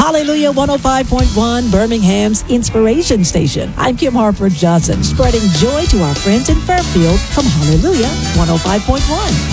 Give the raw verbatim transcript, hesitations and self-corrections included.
Hallelujah one oh five point one, Birmingham's Inspiration Station. I'm Kim Harper Johnson, spreading joy to our friends in Fairfield from Hallelujah one oh five point one.